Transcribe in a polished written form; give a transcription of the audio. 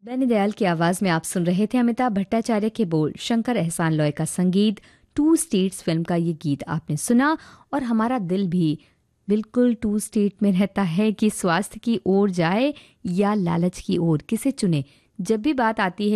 बेनी दयाल की आवाज में आप सुन रहे थे अमिताभ भट्टाचार्य के बोल, शंकर एहसान लॉय का संगीत। टू स्टेट्स फिल्म का ये गीत आपने सुना। और हमारा दिल भी बिल्कुल टू स्टेट में रहता है कि स्वास्थ्य की ओर जाए या लालच की ओर, किसे चुने। जब भी बात आती है